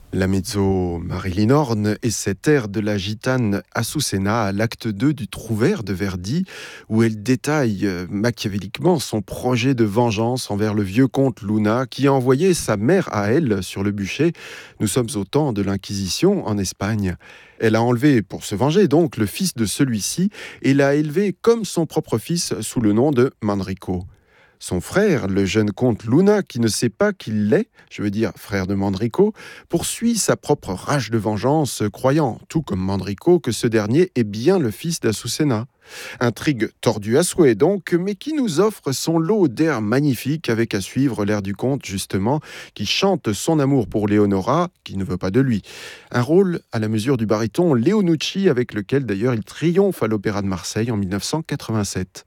La mezzo Marilyn Horne et cet air de la gitane Azucena à l'acte 2 du Trouvère de Verdi, où elle détaille machiavéliquement son projet de vengeance envers le vieux comte Luna qui a envoyé sa mère à elle sur le bûcher. Nous sommes au temps de l'Inquisition en Espagne. Elle a enlevé, pour se venger donc, le fils de celui-ci et l'a élevé comme son propre fils sous le nom de Manrico. Son frère, le jeune comte Luna, qui ne sait pas qu'il l'est, je veux dire frère de Manrico, poursuit sa propre rage de vengeance, croyant, tout comme Manrico, que ce dernier est bien le fils d'Azucena. Intrigue tordue à souhait donc, mais qui nous offre son lot d'airs magnifiques avec à suivre l'air du comte justement, qui chante son amour pour Leonora, qui ne veut pas de lui. Un rôle à la mesure du baryton Leonucci avec lequel d'ailleurs il triomphe à l'Opéra de Marseille en 1987.